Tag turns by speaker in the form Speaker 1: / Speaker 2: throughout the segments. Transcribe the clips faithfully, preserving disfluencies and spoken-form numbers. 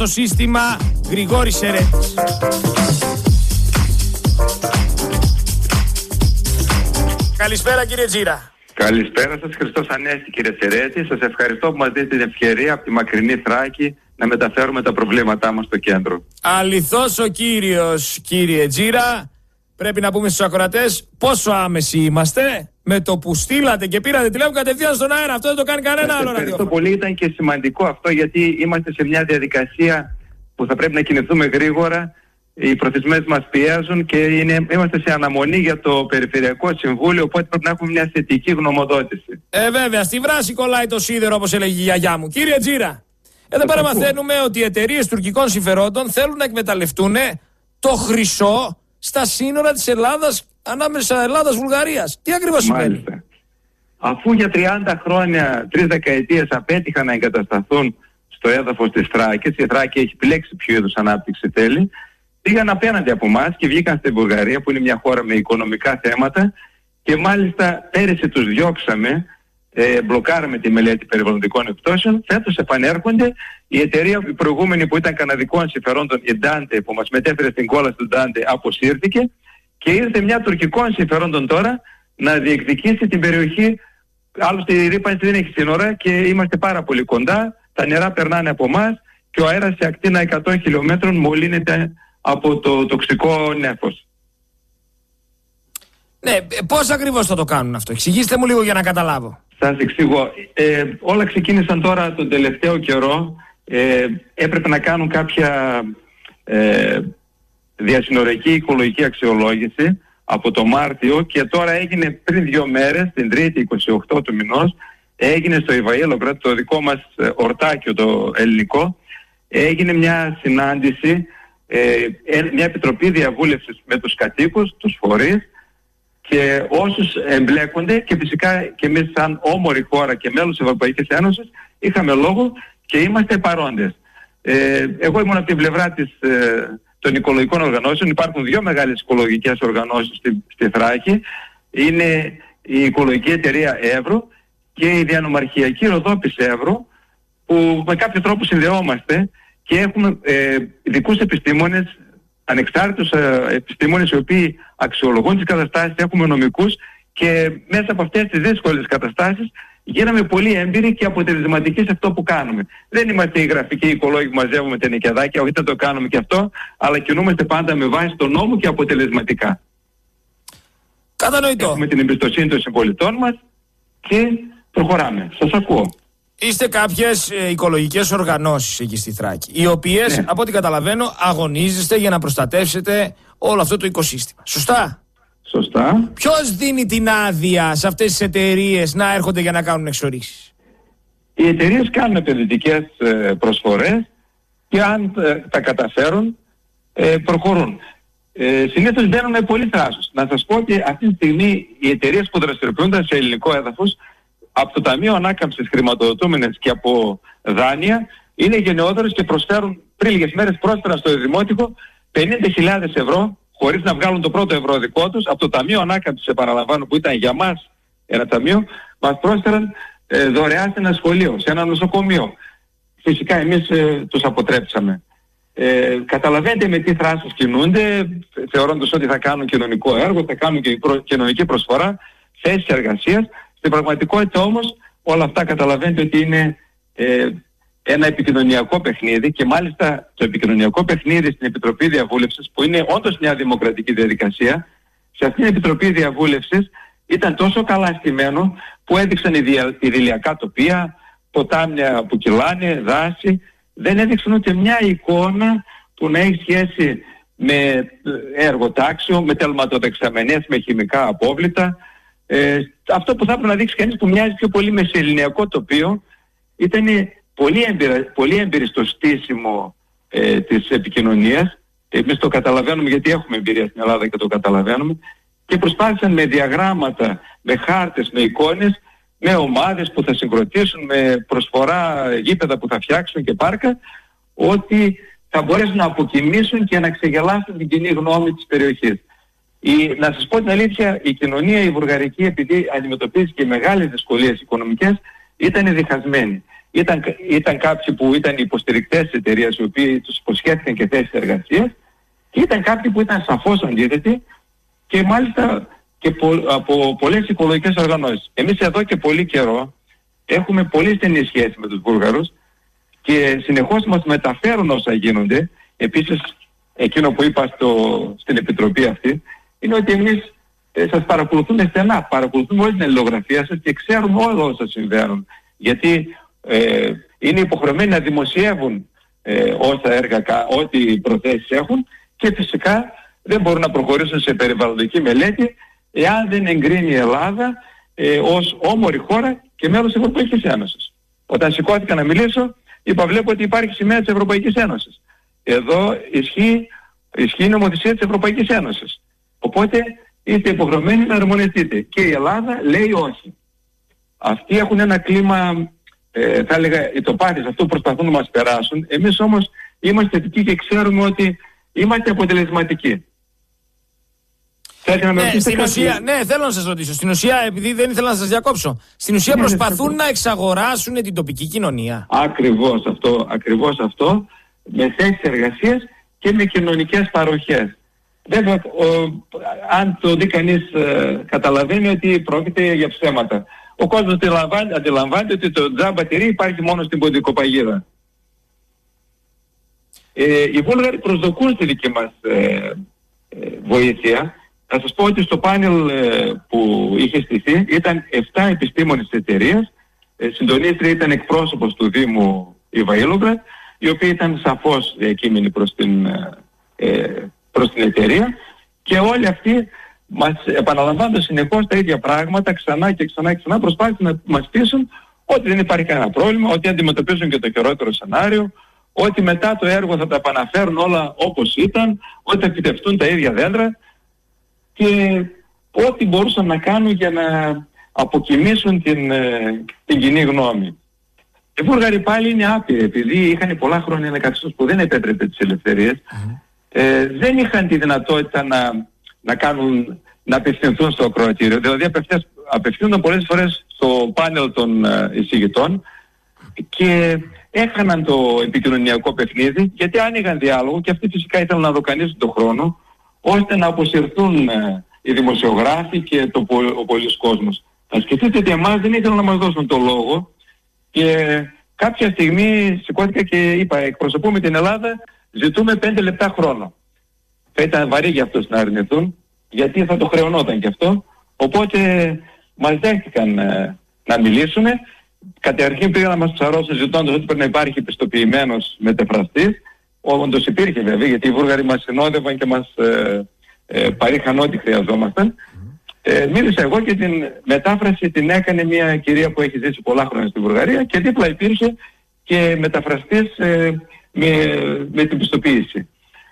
Speaker 1: στο σύστημα. Γρηγόρης Σερέτης. Καλησπέρα κύριε Τζίρα.
Speaker 2: Καλησπέρα σας, Χριστός Ανέστη κύριε Σερέτη. Σας ευχαριστώ που μας δίνετε την ευκαιρία από τη μακρινή Θράκη να μεταφέρουμε τα προβλήματά μας στο κέντρο.
Speaker 1: Αληθώς ο κύριος, κύριε Τζίρα. Πρέπει να πούμε στους ακροατές πόσο άμεση είμαστε. Με το που στείλατε και πήρατε τηλέφωνο κατευθείαν στον αέρα. Αυτό δεν το κάνει κανένα άλλο ραδιόφωνο.
Speaker 2: Ευχαριστώ πολύ. Ήταν και σημαντικό αυτό, γιατί είμαστε σε μια διαδικασία που θα πρέπει να κινηθούμε γρήγορα. Οι προθεσμίες μας πιέζουν και είναι, είμαστε σε αναμονή για το Περιφερειακό Συμβούλιο, οπότε πρέπει να έχουμε μια θετική γνωμοδότηση.
Speaker 1: Ε, βέβαια, στη βράση κολλάει το σίδερο, όπως έλεγε η γιαγιά μου. Κύριε Τζίρα, εδώ πέρα μαθαίνουμε ότι οι εταιρείες τουρκικών συμφερόντων θέλουν να εκμεταλλευτούν το χρυσό στα σύνορα της Ελλάδας, ανάμεσα Ελλάδας-Βουλγαρίας. Τι ακριβώς σημαίνει?
Speaker 2: Αφού για τριάντα χρόνια, τρεις δεκαετίες απέτυχαν να εγκατασταθούν στο έδαφος της Θράκης, η Θράκη έχει επιλέξει ποιο είδους ανάπτυξη θέλει, πήγαν απέναντι από εμάς και βγήκαν στην Βουλγαρία, που είναι μια χώρα με οικονομικά θέματα, και μάλιστα πέρυσι τους διώξαμε, ε, μπλοκάραμε τη μελέτη περιβαλλοντικών επιπτώσεων. Φέτος επανέρχονται. Η εταιρεία η προηγούμενη που ήταν καναδικών συμφερόντων, η Dante, που μας μετέφερε στην κόλαση του Dante, αποσύρθηκε και ήρθε μια τουρκικών συμφερόντων τώρα να διεκδικήσει την περιοχή. Άλλωστε η ρύπανση δεν έχει σύνορα και είμαστε πάρα πολύ κοντά. Τα νερά περνάνε από εμάς και ο αέρας σε ακτίνα εκατό χιλιόμετρων μολύνεται από το τοξικό νέφος.
Speaker 1: Ναι, πώς ακριβώς θα το κάνουν αυτό? Εξηγήστε μου λίγο για να καταλάβω.
Speaker 2: Σας εξηγώ. Ε, όλα ξεκίνησαν τώρα τον τελευταίο καιρό. Ε, έπρεπε να κάνουν κάποια ε, διασυνοριακή οικολογική αξιολόγηση από το Μάρτιο και τώρα έγινε πριν δύο μέρες, την Τρίτη είκοσι οκτώ του μηνός, έγινε στο Ιβαΐλογρad, το δικό μας ορτάκιο το ελληνικό, έγινε μια συνάντηση, ε, μια επιτροπή διαβούλευσης με τους κατοίκους, τους φορείς και όσους εμπλέκονται, και φυσικά και εμείς σαν όμορη χώρα και μέλος της Ευρωπαϊκής Ένωσης είχαμε λόγο και είμαστε παρόντες. Ε, εγώ ήμουν από την πλευρά της, ε, των οικολογικών οργανώσεων. Υπάρχουν δύο μεγάλες οικολογικές οργανώσεις στη, στη Θράκη. Είναι η Οικολογική Εταιρεία Εύρω και η Διανομαρχιακή Ροδόπης Εύρω, που με κάποιο τρόπο συνδεόμαστε και έχουμε ε, ειδικούς επιστήμονες, ανεξάρτητους ε, επιστήμονες οι οποίοι αξιολογούν τις καταστάσεις, έχουμε νομικούς και μέσα από αυτές τις δύσκολες καταστάσεις γίναμε πολύ έμπειροι και αποτελεσματικοί σε αυτό που κάνουμε. Δεν είμαστε οι γραφικοί οικολόγοι που μαζεύουμε τα νοικιαδάκια, όχι, δεν το κάνουμε και αυτό, αλλά κινούμαστε πάντα με βάση τον νόμο και αποτελεσματικά.
Speaker 1: Κατανοητό.
Speaker 2: Έχουμε την εμπιστοσύνη των συμπολιτών μας και προχωράμε. Σας ακούω.
Speaker 1: Είστε κάποιες ε, οικολογικές οργανώσεις εκεί στη Θράκη, οι οποίες, ναι, από ό,τι καταλαβαίνω, αγωνίζεστε για να προστατεύσετε όλο αυτό το οικοσύστημα. Σωστά?
Speaker 2: Σωστά.
Speaker 1: Ποιος δίνει την άδεια σε αυτές τις εταιρείες να έρχονται για να κάνουν εξορίξεις?
Speaker 2: Οι εταιρείες κάνουν επενδυτικές ε, προσφορές και αν ε, τα καταφέρουν ε, προχωρούν. Ε, συνήθως μπαίνουν με πολύ θράσος. Να σας πω ότι αυτή τη στιγμή οι εταιρείες που δραστηριοποιούνται σε ελληνικό έδαφος από το Ταμείο Ανάκαμψης χρηματοδοτούμενες και από δάνεια είναι γενναιόδωρες και προσφέρουν, πριν λίγες μέρες πρόσφερα στο Δημότικο, πενήντα χιλιάδες ευρώ χωρίς να βγάλουν το πρώτο ευρώ δικό τους. Από το Ταμείο Ανάκαμψης, επαναλαμβάνω, που ήταν για μας ένα ταμείο, μας πρόσφεραν ε, δωρεάν σε ένα σχολείο, σε ένα νοσοκομείο. Φυσικά εμείς ε, τους αποτρέψαμε. Ε, καταλαβαίνετε με τι θράσος κινούνται, θεωρώντας ότι θα κάνουν κοινωνικό έργο, θα κάνουν και προ, κοινωνική προσφορά, θέσεις εργασίας. Στην πραγματικότητα όμως όλα αυτά καταλαβαίνετε ότι είναι ε, ένα επικοινωνιακό παιχνίδι και μάλιστα το επικοινωνιακό παιχνίδι στην Επιτροπή Διαβούλευσης, που είναι όντως μια δημοκρατική διαδικασία, σε αυτήν την Επιτροπή Διαβούλευσης ήταν τόσο καλά στημένο που έδειξαν ιδηλιακά τοπία, ποτάμια που κυλάνε, δάση, δεν έδειξαν ούτε μια εικόνα που να έχει σχέση με εργοτάξιο, με τελματοδεξαμενές, με χημικά απόβλητα. Ε, αυτό που θα έπρεπε να δείξει κανείς που μοιάζει πιο πολύ με ελληνικό τοπίο, ήταν πολύ έμπειροι, πολύ έμπειροι στο στήσιμο ε, της επικοινωνίας. Εμείς το καταλαβαίνουμε γιατί έχουμε εμπειρία στην Ελλάδα και το καταλαβαίνουμε, και προσπάθησαν με διαγράμματα, με χάρτες, με εικόνες, με ομάδες που θα συγκροτήσουν, με προσφορά γήπεδα που θα φτιάξουν και πάρκα, ότι θα μπορέσουν να αποκοιμήσουν και να ξεγελάσουν την κοινή γνώμη της περιοχής. Η, να σας πω την αλήθεια, η κοινωνία η βουλγαρική, επειδή αντιμετωπίζει και μεγάλες δυσκολίες οικονομικές, ήταν διχασμένη. Ήταν, ήταν κάποιοι που ήταν υποστηρικτές της εταιρείας, οι οποίοι τους υποσχέθηκαν και θέσεις εργασίας, και ήταν κάποιοι που ήταν σαφώς αντίθετοι, και μάλιστα και πο, από πολλές οικολογικές οργανώσεις. Εμείς εδώ και πολύ καιρό έχουμε πολύ στενή σχέση με τους Βούλγαρους και συνεχώς μας μεταφέρουν όσα γίνονται. Επίσης, εκείνο που είπα στο, στην επιτροπή αυτή, είναι ότι εμείς ε, σας παρακολουθούμε στενά, παρακολουθούμε όλη την αλληλογραφία σας και ξέρουμε όλα όσα συμβαίνουν. Γιατί ε, είναι υποχρεωμένοι να δημοσιεύουν ε, όσα έργα, ό,τι προθέσεις έχουν, και φυσικά δεν μπορούν να προχωρήσουν σε περιβαλλοντική μελέτη εάν δεν εγκρίνει η Ελλάδα ε, ως όμορη χώρα και μέλος της Ευρωπαϊκής Ένωσης. Όταν σηκώθηκα να μιλήσω, είπα, βλέπω ότι υπάρχει σημαία της Ευρωπαϊκής Ένωσης. Εδώ ισχύει, ισχύει η νομοθεσία της Ευρωπαϊκής Ένωσης. Οπότε είστε υποχρεωμένοι να αρμονιστείτε. Και η Ελλάδα λέει όχι. Αυτοί έχουν ένα κλίμα, ε, θα έλεγα, οι τοπάτες, αυτό προσπαθούν να μας περάσουν. Εμείς όμως είμαστε θετικοί και ξέρουμε ότι είμαστε αποτελεσματικοί.
Speaker 1: Ναι, στην ουσία, ναι, θέλω να σας ρωτήσω. Στην ουσία, επειδή δεν ήθελα να σας διακόψω, στην ουσία ναι, προσπαθούν να εξαγοράσουν την τοπική κοινωνία.
Speaker 2: Ακριβώς αυτό, ακριβώς αυτό, με θέσεις εργασίας και με κοινωνικές παροχές. Βέβαια, ο, αν το δει κανείς, ε, καταλαβαίνει ότι πρόκειται για ψέματα. Ο κόσμος αντιλαμβάνεται, αντιλαμβάνεται ότι το τζάμπα τυρί υπάρχει μόνο στην Ποντικοπαγίδα. Ε, οι Βούλγαροι προσδοκούν στη δική μας ε, ε, βοήθεια. Θα σας πω ότι στο πάνελ ε, που είχε στηθεί ήταν επτά επιστήμονες της εταιρείας. Ε, συντονίστρια ήταν εκπρόσωπος του Δήμου Ιβαήλογραντ, οι οποίοι ήταν σαφώς διακείμενοι προς την, ε, προς την εταιρεία, και όλοι αυτοί μας επαναλαμβάνοντας συνεχώς τα ίδια πράγματα ξανά και ξανά και ξανά, προσπάθησαν να μας πείσουν ότι δεν υπάρχει κανένα πρόβλημα, ότι αντιμετωπίζουν και το χειρότερο σενάριο, ότι μετά το έργο θα τα επαναφέρουν όλα όπως ήταν, ότι θα φυτευτούν τα ίδια δέντρα, και ό,τι μπορούσαν να κάνουν για να αποκοιμήσουν την, την κοινή γνώμη. Οι Βούλγαροι πάλι είναι άπειροι, επειδή είχαν πολλά χρόνια ένα καθεστώς που δεν επέτρεπε τις ελευθερίες, mm. ε, δεν είχαν τη δυνατότητα να, να, κάνουν, να απευθυνθούν στο ακροατήριο. Δηλαδή απευθύνονταν πολλές φορές στο πάνελ των ε, εισηγητών και έχαναν το επικοινωνιακό παιχνίδι, γιατί άνοιγαν διάλογο και αυτοί φυσικά ήθελαν να δοκανίσουν τον χρόνο, ώστε να αποσυρθούν ε, οι δημοσιογράφοι και το, ο πολλής κόσμος. Θα σκεφτείτε ότι εμάς δεν ήθελαν να μας δώσουν το λόγο, και κάποια στιγμή σηκώθηκα και είπα, εκπροσωπούμε την Ελλάδα, ζητούμε πέντε λεπτά χρόνο. Θα ήταν βαρύ για αυτούς να αρνηθούν, γιατί θα το χρεωνόταν και αυτό. Οπότε μας δέχτηκαν ε, να μιλήσουμε. Καταρχήν πήγαν να μας ψαρώσουν ζητώντας ότι πρέπει να υπάρχει επιστοποιημένος μεταφραστής. Όντως υπήρχε βέβαια, γιατί οι Βούλγαροι μας συνόδευαν και μας ε, ε, παρήχαν ό,τι χρειαζόμασταν. Ε, μίλησα εγώ και την μετάφραση την έκανε μια κυρία που έχει ζήσει πολλά χρόνια στη Βουλγαρία, και δίπλα υπήρχε και μεταφραστής ε, με, με την πιστοποίηση.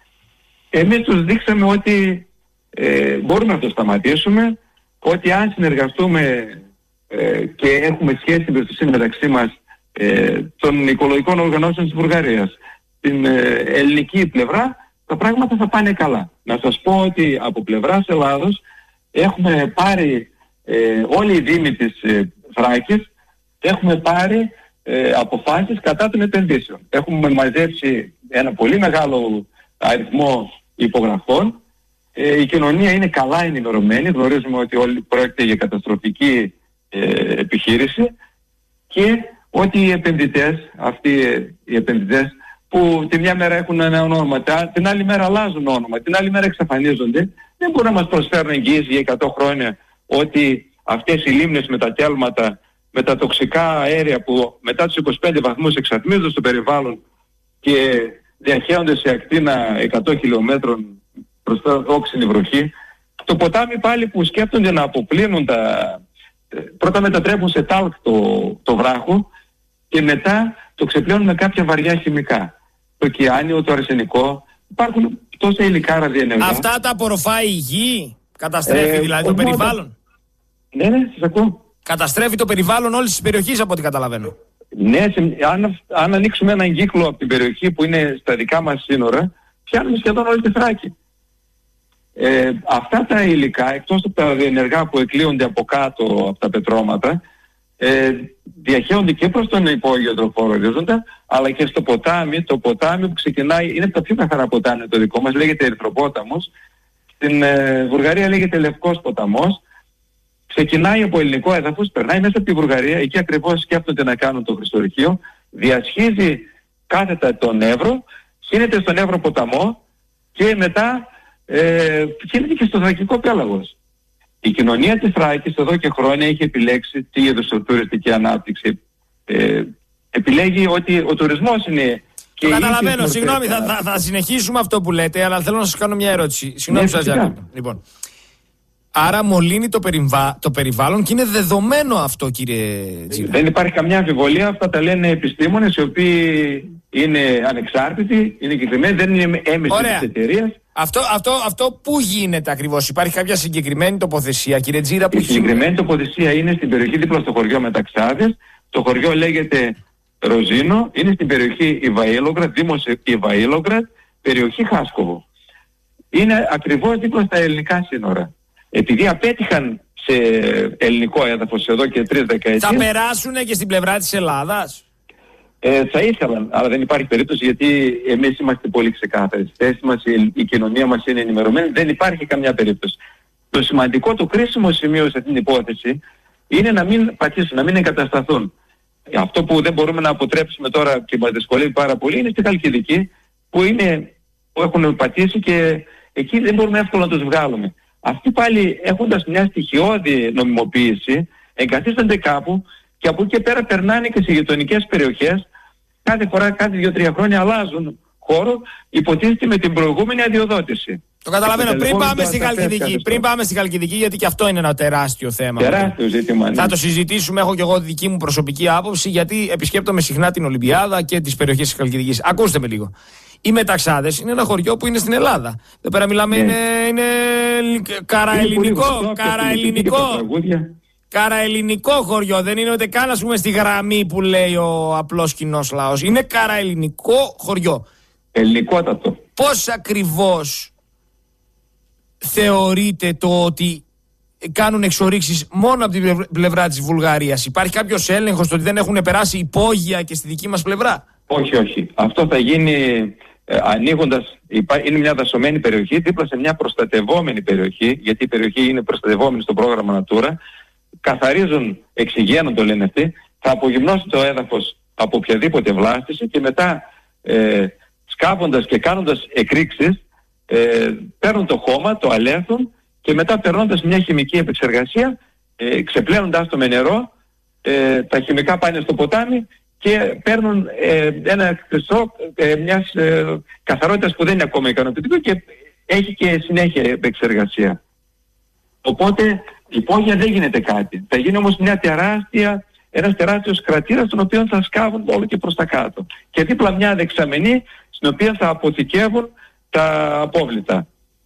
Speaker 2: Εμείς τους δείξαμε ότι ε, μπορούμε να το σταματήσουμε, ότι αν συνεργαστούμε ε, και έχουμε σχέση εμπιστοσύνη μεταξύ μας ε, των οικολογικών οργανώσεων της Βουλγαρίας, την ε, ελληνική πλευρά, τα πράγματα θα πάνε καλά. Να σας πω ότι από πλευράς Ελλάδος έχουμε πάρει, ε, όλοι οι δήμοι της ε, Θράκης, έχουμε πάρει ε, αποφάσεις κατά των επενδύσεων. Έχουμε μαζέψει ένα πολύ μεγάλο αριθμό υπογραφών. Ε, η κοινωνία είναι καλά ενημερωμένη, γνωρίζουμε ότι όλοι πρόκειται για καταστροφική ε, επιχείρηση, και ότι οι επενδυτές, αυτοί ε, οι επενδυτές που τη μια μέρα έχουν ένα όνομα, την άλλη μέρα αλλάζουν όνομα, την άλλη μέρα εξαφανίζονται, δεν μπορούν να μας προσφέρουν εγγύηση για εκατό χρόνια ότι αυτές οι λίμνες με τα τέλματα, με τα τοξικά αέρια που μετά τους είκοσι πέντε βαθμούς εξατμίζονται στο περιβάλλον και διαχέονται σε ακτίνα εκατό χιλιόμετρων προς τα όξινη βροχή. Το ποτάμι πάλι που σκέφτονται να αποπλύνουν τα... Πρώτα μετατρέπουν σε τάλκ το, το βράχο και μετά το ξεπλένουν με κάποια βαριά χημικά. Το κιάνιο, το αρσενικό, υπάρχουν τόσα υλικά ραδιενεργά.
Speaker 1: Αυτά τα απορροφάει η γη, καταστρέφει ε, δηλαδή το περιβάλλον.
Speaker 2: Ναι, ναι, σας ακούω.
Speaker 1: Καταστρέφει το περιβάλλον όλης της περιοχής από ό,τι καταλαβαίνω.
Speaker 2: Ναι, σε, αν, αν ανοίξουμε έναν κύκλο από την περιοχή που είναι στα δικά μας σύνορα, πιάνουμε σχεδόν όλη τη Θράκη. Ε, αυτά τα υλικά, εκτός από τα ραδιενεργά που εκλείονται από κάτω από τα πετρώματα, ε, διαχέονται και προς τον υπόγειο τροχό ορίζοντα, αλλά και στο ποτάμι. Το ποτάμι που ξεκινάει, είναι από τα πιο καθαρά ποτάμι το δικό μας, λέγεται Ερυθροπόταμος. Στην ε, Βουλγαρία λέγεται Λευκός ποταμός. Ξεκινάει από ελληνικό έδαφος, περνάει μέσα από τη Βουλγαρία, εκεί ακριβώς σκέφτονται να κάνουν το Χριστορυχείο, διασχίζει κάθετα τον Εύρο, χύνεται στον Εύρο ποταμό και μετά ε, χύνεται και στο Θρακικό πέλαγος. Η κοινωνία της Θράκης εδώ και χρόνια έχει επιλέξει τι είδους τουριστική ανάπτυξη. Ε, επιλέγει ότι ο τουρισμός είναι...
Speaker 1: Το καταλαβαίνω, συγγνώμη, θα, θα, θα συνεχίσουμε αυτό που λέτε, αλλά θέλω να σας κάνω μια ερώτηση. Συγγνώμη που σας διακόπτω. Λοιπόν, άρα μολύνει το, περιβα... το περιβάλλον και είναι δεδομένο αυτό, κύριε Τζίρα.
Speaker 2: Δεν υπάρχει καμιά αμφιβολία, αυτά τα λένε επιστήμονες οι οποίοι είναι ανεξάρτητοι, είναι εγκεκριμένοι, δεν είναι έμεση της εταιρείας.
Speaker 1: Αυτό, αυτό, αυτό πού γίνεται ακριβώς, υπάρχει κάποια συγκεκριμένη τοποθεσία, κύριε Τζίρα? Που
Speaker 2: η συγκεκριμένη τοποθεσία είναι στην περιοχή δίπλα στο χωριό Μεταξάδες. Το χωριό λέγεται Ροζίνο, είναι στην περιοχή Ιβαήλογραντ, δήμος Ιβαήλογραντ, περιοχή Χάσκοβο. Είναι ακριβώς δίπλα στα ελληνικά σύνορα. Επειδή απέτυχαν σε ελληνικό έδαφος εδώ και τρεις δεκαετίες...
Speaker 1: Θα περάσουν και στην πλευρά της Ελλάδας?
Speaker 2: Ε, θα ήθελαν, αλλά δεν υπάρχει περίπτωση, γιατί εμείς είμαστε πολύ ξεκάθαροι. Στη θέση μας, η, η κοινωνία μας είναι ενημερωμένη, δεν υπάρχει καμιά περίπτωση. Το σημαντικό, το κρίσιμο σημείο σε αυτήν την υπόθεση είναι να μην πατήσουν, να μην εγκατασταθούν. Αυτό που δεν μπορούμε να αποτρέψουμε τώρα και μας δυσκολεύει πάρα πολύ είναι στη Χαλκιδική, που, είναι, που έχουν πατήσει και εκεί δεν μπορούμε εύκολα να τους βγάλουμε. Αυτοί πάλι, έχοντας μια στοιχειώδη νομιμοποίηση, εγκαθίστανται κάπου και από εκεί και πέρα περνάνε και σε γειτονικές περιοχές. Κάθε φορά, κάθε δύο τρία χρόνια αλλάζουν χώρο, υποτίθεται με την προηγούμενη αδειοδότηση.
Speaker 1: Το καταλαβαίνω. Πριν πάμε στη Χαλκιδική, πριν πάμε στη Χαλκιδική, γιατί και αυτό είναι ένα τεράστιο θέμα.
Speaker 2: Τεράστιο ζήτημα. Ναι.
Speaker 1: Θα το συζητήσουμε, έχω και εγώ δική μου προσωπική άποψη, γιατί επισκέπτομαι συχνά την Ολυμπιάδα και τις περιοχές της Χαλκιδικής. Ακούστε με λίγο. Οι Μεταξάδες είναι ένα χωριό που είναι στην Ελλάδα. Εδώ πέρα μιλάμε, ναι. είναι, είναι καραελληνικό. Καραελληνικό. Καραελληνικό χωριό. Δεν είναι ούτε καν, ας πούμε, στη γραμμή που λέει ο απλός κοινός λαός. Είναι καραελληνικό χωριό.
Speaker 2: Ελληνικότατο.
Speaker 1: Πώς ακριβώς θεωρείτε το ότι κάνουν εξορίξεις μόνο από την πλευρά της Βουλγαρίας? Υπάρχει κάποιος έλεγχος το ότι δεν έχουν περάσει υπόγεια και στη δική μας πλευρά?
Speaker 2: Όχι, όχι. Αυτό θα γίνει ε, ανοίγοντας, είναι μια δασωμένη περιοχή δίπλα σε μια προστατευόμενη περιοχή, γιατί η περιοχή είναι προστατευόμενη στο πρόγραμμα Natura. Καθαρίζουν, εξηγένουν το λένε αυτοί, θα απογυμνώσει το έδαφος από οποιαδήποτε βλάστηση και μετά ε, σκάβοντας και κάνοντας εκρήξεις, ε, παίρνουν το χώμα, το αλέθουν και μετά περνώντας μια χημική επεξεργασία, ε, ξεπλένοντάς το με νερό, ε, τα χημικά πάνε στο ποτάμι και παίρνουν ε, ένα χρυσό ε, μιας ε, καθαρότητας που δεν είναι ακόμα ικανοποιητικό και έχει και συνέχεια επεξεργασία. Οπότε υπόγεια δεν γίνεται κάτι. Θα γίνει όμως μια τεράστια, ένας τεράστιος κρατήρας τον οποίο θα σκάβουν όλο και προς τα κάτω. Και δίπλα μια δεξαμενή στην οποία θα αποθηκεύουν τα απόβλητα.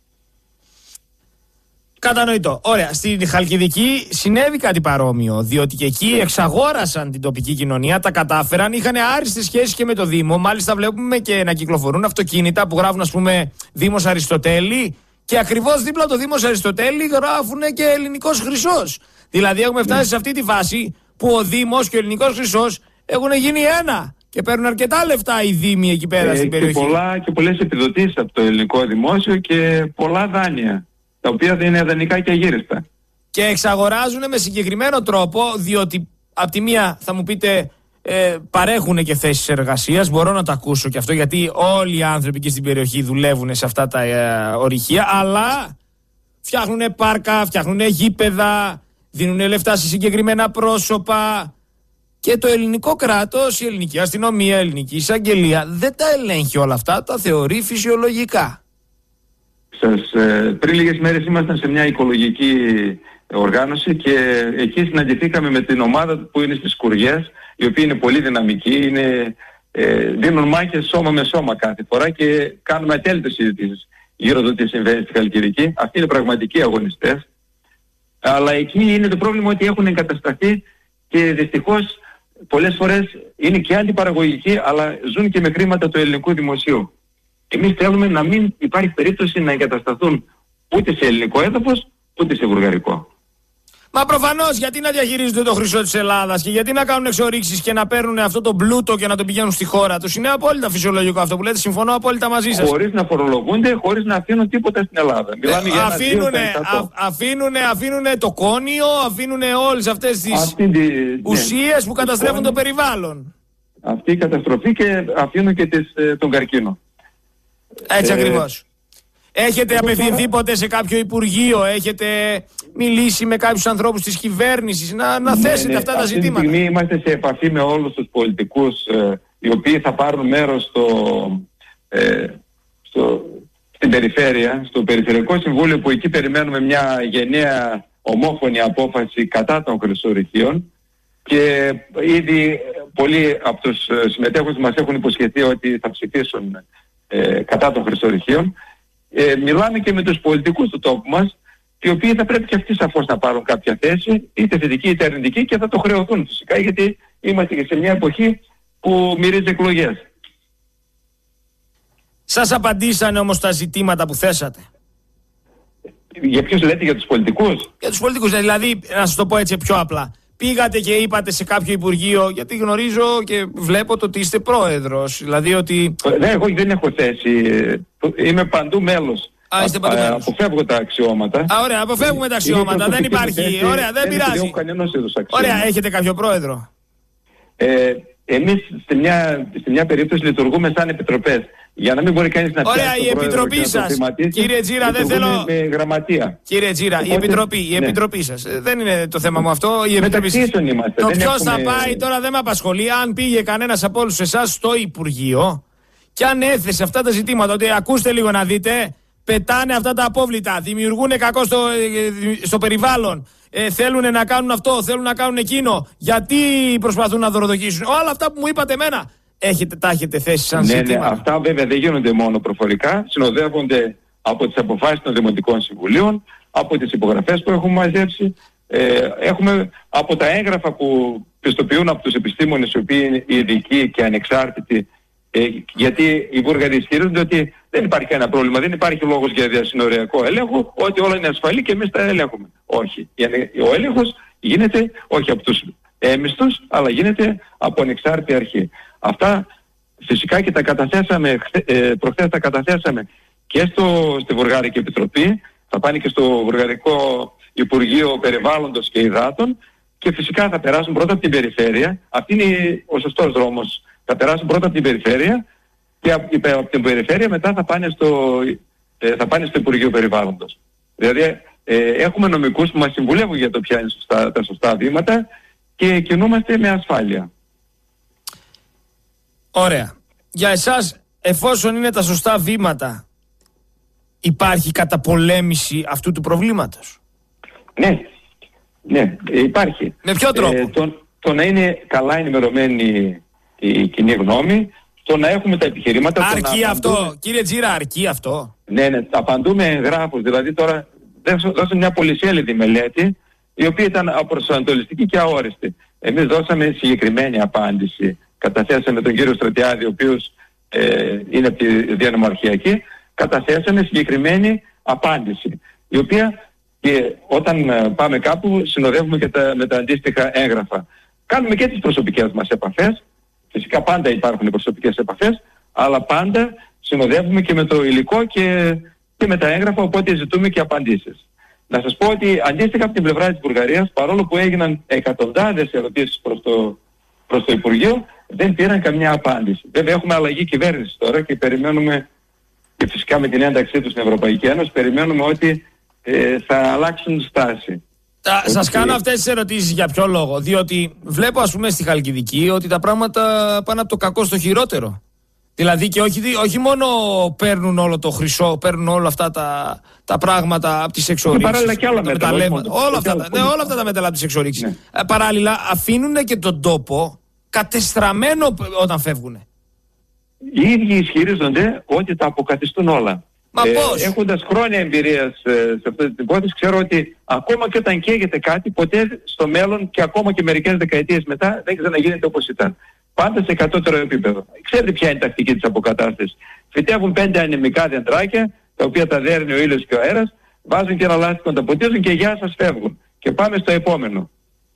Speaker 1: Κατανοητό. Ωραία. Στην Χαλκιδική συνέβη κάτι παρόμοιο, διότι και εκεί εξαγόρασαν την τοπική κοινωνία, τα κατάφεραν, είχαν άριστες σχέσεις και με το Δήμο. Μάλιστα βλέπουμε και να κυκλοφορούν αυτοκίνητα που γράφουν, ας πούμε, Δήμος Αριστοτέλη. Και ακριβώς δίπλα το Δήμος Αριστοτέλη γράφουν και ελληνικός χρυσός. Δηλαδή έχουμε φτάσει σε αυτή τη φάση που ο Δήμος και ο ελληνικός χρυσός έχουν γίνει ένα και παίρνουν αρκετά λεφτά οι Δήμοι εκεί πέρα ε, στην περιοχή.
Speaker 2: Και, πολλά, και πολλές επιδοτήσεις από το ελληνικό δημόσιο και πολλά δάνεια, τα οποία δεν είναι δανεικά και αγύριστα.
Speaker 1: Και εξαγοράζουν με συγκεκριμένο τρόπο, διότι από τη μία θα μου πείτε ε, παρέχουν και θέσεις εργασίας, μπορώ να το ακούσω και αυτό, γιατί όλοι οι άνθρωποι και στην περιοχή δουλεύουν σε αυτά τα ε, ορυχεία, αλλά φτιάχνουν πάρκα, φτιάχνουν γήπεδα, δίνουν λεφτά σε συγκεκριμένα πρόσωπα και το ελληνικό κράτος, η ελληνική αστυνομία, η ελληνική εισαγγελία δεν τα ελέγχει όλα αυτά, τα θεωρεί φυσιολογικά.
Speaker 2: Σας, ε, πριν λίγες μέρες ήμασταν σε μια οικολογική οργάνωση και εκεί συναντηθήκαμε με την ομάδα που είναι στις Σκουριές, οι οποίοι είναι πολύ δυναμικοί, είναι, ε, δίνουν μάχες σώμα με σώμα κάθε φορά και κάνουμε ατέλειτες συζητήσεις γύρω από το τι συμβαίνει στη Χαλκιδική. Αυτοί είναι πραγματικοί αγωνιστές. Αλλά εκεί είναι το πρόβλημα ότι έχουν εγκατασταθεί και δυστυχώς πολλές φορές είναι και αντιπαραγωγικοί, αλλά ζουν και με χρήματα του ελληνικού δημοσίου. Εμείς θέλουμε να μην υπάρχει περίπτωση να εγκατασταθούν ούτε σε ελληνικό έδαφος, ούτε σε βουλγαρικό.
Speaker 1: Μα προφανώς, γιατί να διαχειρίζονται το χρυσό της Ελλάδας και γιατί να κάνουν εξορίξεις και να παίρνουν αυτό το πλούτο και να το πηγαίνουν στη χώρα τους. Είναι απόλυτα φυσιολογικό αυτό που λέτε, συμφωνώ απόλυτα μαζί σας.
Speaker 2: Χωρίς να φορολογούνται, χωρίς να αφήνουν τίποτα στην Ελλάδα. Μιλάμε για
Speaker 1: αφήνουνε, α, αφήνουνε, αφήνουνε το κόνιο, αφήνουνε όλες αυτές τις τη, ουσίες ναι, που καταστρέφουν κόνιο, το περιβάλλον.
Speaker 2: Αυτή η καταστροφή και αφήνουν και τις, τον καρκίνο.
Speaker 1: Έτσι ε, ακριβώς. Έχετε απευθυνθεί ποτέ σε κάποιο υπουργείο, έχετε μιλήσει με κάποιους ανθρώπους της κυβέρνησης να, να
Speaker 2: ναι,
Speaker 1: θέσετε
Speaker 2: ναι,
Speaker 1: αυτά τα ζητήματα?
Speaker 2: Αυτή τη στιγμή είμαστε σε επαφή με όλους τους πολιτικούς ε, οι οποίοι θα πάρουν μέρος στο, ε, στο, στην περιφέρεια, στο Περιφερειακό Συμβούλιο, που εκεί περιμένουμε μια γενναία ομόφωνη απόφαση κατά των χρυσορυχείων, και ήδη πολλοί από τους συμμετέχοντες μας έχουν υποσχεθεί ότι θα ψηφίσουν ε, κατά των χρυσορυχείων. Ε, μιλάμε και με τους πολιτικούς του τόπου μας, οι οποίοι θα πρέπει και αυτοί σαφώς να πάρουν κάποια θέση, είτε θετική είτε αρνητική, και θα το χρεωθούν φυσικά, γιατί είμαστε και σε μια εποχή που μυρίζει εκλογές.
Speaker 1: Σας απαντήσανε όμως τα ζητήματα που θέσατε?
Speaker 2: Για ποιους λέτε, για τους πολιτικούς?
Speaker 1: Για τους πολιτικούς, δηλαδή, να σας το πω έτσι πιο απλά. Πήγατε και είπατε σε κάποιο υπουργείο, γιατί γνωρίζω και βλέπω το ότι είστε πρόεδρος, δηλαδή ότι...
Speaker 2: Ναι, εγώ δεν έχω θέση, είμαι παντού μέλος.
Speaker 1: Α, είστε παντού μέλος.
Speaker 2: Αποφεύγω τα αξιώματα.
Speaker 1: Α, ωραία, αποφεύγουμε τα αξιώματα, δεν υπάρχει, θέση, ωραία, δεν, δεν πειράζει. Ωραία, έχετε κάποιο πρόεδρο?
Speaker 2: Ε, εμείς στη μια, στη μια περίπτωση λειτουργούμε σαν επιτροπές. Για να μην μπορεί κανείς να πιάσει.
Speaker 1: Ωραία, η επιτροπή σας. Κύριε Τζίρα, δεν θέλω.
Speaker 2: Με γραμματεία.
Speaker 1: Κύριε Τζίρα, οπότε, η επιτροπή, η ναι. επιτροπή σας. Δεν είναι το θέμα μου αυτό. Η επιτροπή σας.
Speaker 2: Είμαστε.
Speaker 1: Το ποιος έχουμε... θα πάει τώρα δεν με απασχολεί. Αν πήγε κανένας από όλους εσάς στο Υπουργείο και αν έθεσε αυτά τα ζητήματα, ότι ακούστε λίγο να δείτε, πετάνε αυτά τα απόβλητα, δημιουργούν κακό στο, στο περιβάλλον. Ε, θέλουν να κάνουν αυτό, θέλουν να κάνουν εκείνο. Γιατί προσπαθούν να δωροδοκίσουν? Όλα αυτά που μου είπατε εμένα, έχετε, τα έχετε θέσει σαν
Speaker 2: ναι,
Speaker 1: ζήτημα?
Speaker 2: Ναι, αυτά βέβαια δεν γίνονται μόνο προφορικά. Συνοδεύονται από τις αποφάσεις των Δημοτικών Συμβουλίων, από τις υπογραφές που έχουμε μαζέψει. Ε, έχουμε από τα έγγραφα που πιστοποιούν από τους επιστήμονες, οι οποίοι είναι ειδικοί και ανεξάρτητοι. Ε, γιατί οι Βούλγαροι ισχυρίζονται ότι δεν υπάρχει κανένα πρόβλημα, δεν υπάρχει λόγος για διασυνοριακό έλεγχο, ότι όλα είναι ασφαλή και εμείς τα ελέγχουμε. Όχι. Ο έλεγχος γίνεται όχι από τους έμιστους, αλλά γίνεται από ανεξάρτητη αρχή. Αυτά φυσικά και τα καταθέσαμε, ε, προχθές τα καταθέσαμε και στο, στη Βουλγαρική Επιτροπή, θα πάνε και στο Βουλγαρικό Υπουργείο Περιβάλλοντος και Υδάτων, και φυσικά θα περάσουν πρώτα από την περιφέρεια. Αυτή είναι ο σωστός δρόμος. Θα περάσουν πρώτα από την περιφέρεια και από την περιφέρεια μετά θα πάνε στο, ε, θα πάνε στο Υπουργείο Περιβάλλοντος. Δηλαδή ε, έχουμε νομικούς που μας συμβουλεύουν για το ποια είναι σωστά, τα σωστά βήματα, και κινούμαστε με ασφάλεια.
Speaker 1: Ωραία. Για εσάς, εφόσον είναι τα σωστά βήματα, υπάρχει καταπολέμηση αυτού του προβλήματος?
Speaker 2: Ναι, ναι, υπάρχει.
Speaker 1: Με ποιο τρόπο?
Speaker 2: Ε, το, το να είναι καλά ενημερωμένη η κοινή γνώμη, το να έχουμε τα επιχειρήματα...
Speaker 1: Αρκεί
Speaker 2: να
Speaker 1: αυτό,
Speaker 2: απαντούμε...
Speaker 1: κύριε Τζίρα, αρκεί αυτό?
Speaker 2: Ναι, ναι, απαντούμε εγγράφους. Δηλαδή τώρα δώσαμε μια πολυσέλιδη μελέτη, η οποία ήταν απροσανατολιστική και αόριστη. Εμείς δώσαμε συγκεκριμένη απάντηση. Καταθέσαμε τον κύριο Στρατιάδη, ο οποίος ε, είναι από τη διανομαρχιακή, καταθέσαμε συγκεκριμένη απάντηση, η οποία και όταν ε, πάμε κάπου συνοδεύουμε και τα, με τα αντίστοιχα έγγραφα. Κάνουμε και τις προσωπικές μας επαφές, φυσικά πάντα υπάρχουν οι προσωπικές επαφές, αλλά πάντα συνοδεύουμε και με το υλικό και, και με τα έγγραφα, οπότε ζητούμε και απαντήσεις. Να σας πω ότι αντίστοιχα από την πλευρά της Βουλγαρίας, παρόλο που έγιναν εκατοντάδες ερωτήσεις προς το, προς το Υπουργείο, δεν πήραν καμιά απάντηση. Βέβαια έχουμε αλλαγή κυβέρνηση τώρα και περιμένουμε, και φυσικά με την ένταξή τους στην Ευρωπαϊκή Ένωση, περιμένουμε ότι ε, θα αλλάξουν στάση.
Speaker 1: Τα, ότι... Σας κάνω αυτές τις ερωτήσεις για ποιο λόγο? Διότι βλέπω, ας πούμε, στη Χαλκιδική ότι τα πράγματα πάνε από το κακό στο χειρότερο. Δηλαδή και όχι, όχι μόνο παίρνουν όλο το χρυσό, παίρνουν όλα αυτά τα, τα πράγματα από τις εξορίξεις.
Speaker 2: Παράλληλα και άλλα μεταλλεύματα.
Speaker 1: Όλα, αυτά, ναι, όλα αυτά τα μεταλλά από τις εξορίξεις. Ναι. Ε, παράλληλα αφήνουν και τον τόπο κατεστραμμένο όταν φεύγουν.
Speaker 2: Οι ίδιοι ισχυρίζονται ότι τα αποκαθιστούν όλα.
Speaker 1: Μα ε, πώς?
Speaker 2: Έχοντας χρόνια εμπειρίας ε, σε αυτή την υπόθεση, ξέρω ότι ακόμα και όταν καίγεται κάτι, ποτέ στο μέλλον και ακόμα και μερικές δεκαετίες μετά δεν ξαναγίνεται όπως ήταν. Πάντα σε κατώτερο επίπεδο. Ξέρετε ποια είναι η τακτική της αποκατάστασης? Φυτεύουν πέντε ανεμικά δεντράκια, τα οποία τα δέρνει ο ήλιος και ο αέρας, βάζουν και ένα λάστιχο, τα ποτίζουν και γεια σας φεύγουν. και πάμε στο επόμενο.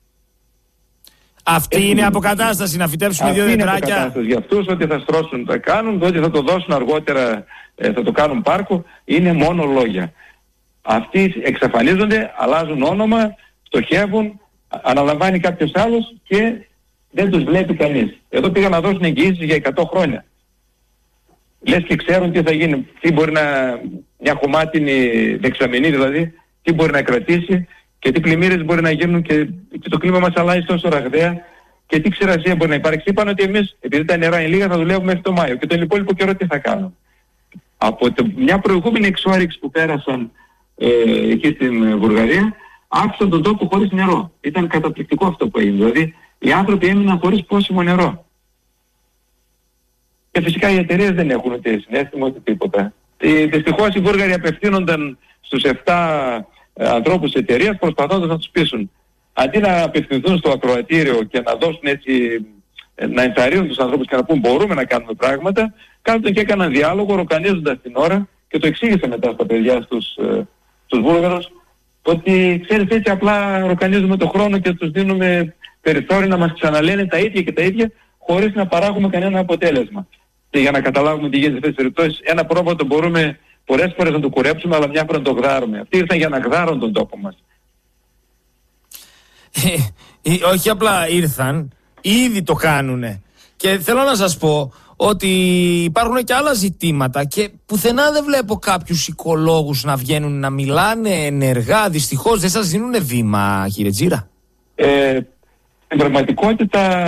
Speaker 1: Αυτή είναι αποκατάσταση, να φυτέψουμε δύο δεντράκια.
Speaker 2: Είναι αποκατάσταση για αυτούς, ότι θα στρώσουν, θα κάνουν, ότι θα το δώσουν αργότερα, ε, θα το κάνουν πάρκο, είναι μόνο λόγια. Αυτοί εξαφανίζονται, αλλάζουν όνομα, στοχεύουν, αναλαμβάνει κάποιος άλλος και δεν τους βλέπει κανείς. Εδώ πήγαν να δώσουν εγγυήσεις για εκατό χρόνια. Λες και ξέρουν τι θα γίνει, τι μπορεί να, μια χωμάτινη δεξαμενή δηλαδή, τι μπορεί να κρατήσει και τι πλημμύρες μπορεί να γίνουν και, και το κλίμα μας αλλάζει τόσο ραγδαία και τι ξηρασία μπορεί να υπάρξει. Είπαν ότι εμείς, επειδή τα νερά είναι λίγα, θα δουλεύουμε μέχρι το Μάιο και τον υπόλοιπο καιρό τι θα κάνουν. Από το, μια προηγούμενη εξόρυξη που πέρασαν ε, εκεί στην Βουλγαρία, άφησαν τον τόπο χωρίς νερό. Ήταν καταπληκτικό αυτό που έγινε. Δηλαδή οι άνθρωποι έμειναν χωρίς πόσιμο νερό. Και φυσικά οι εταιρείες δεν έχουν ούτε συνέστημα ούτε τίποτα. Ε, δυστυχώς οι Βούλγαροι απευθύνονταν στους επτά ε, ανθρώπους της εταιρείας προσπαθώντας να τους πείσουν. Αντί να απευθυνθούν στο ακροατήριο και να δώσουν έτσι, ε, να ενθαρρύνουν τους ανθρώπους και να πούν μπορούμε να κάνουμε πράγματα, κάθονταν και έκαναν διάλογο ροκανίζοντας την ώρα και το εξήγησα μετά στα παιδιά στους, ε, στους Βούλγαρους ότι ξέρεις έτσι απλά ροκανίζουμε το χρόνο και τους δίνουμε περιθώριο να μας ξαναλένε τα ίδια και τα ίδια χωρίς να παράγουμε κανένα αποτέλεσμα. Και για να καταλάβουμε τι γίνεται σε αυτές τις περιπτώσεις, ένα πρόβατο μπορούμε πολλές φορές να το κουρέψουμε, αλλά μια φορά να το γδάρουμε. Αυτοί ήρθαν για να γδάρουν τον τόπο μας.
Speaker 1: Ε, όχι απλά ήρθαν, ήδη το κάνουνε. Και θέλω να σας πω ότι υπάρχουν και άλλα ζητήματα και πουθενά δεν βλέπω κάποιους οικολόγους να βγαίνουν να μιλάνε ενεργά. Δυστυχώς δεν σας δίνουν βήμα, κύριε Τζίρα.
Speaker 2: Ε, στην πραγματικότητα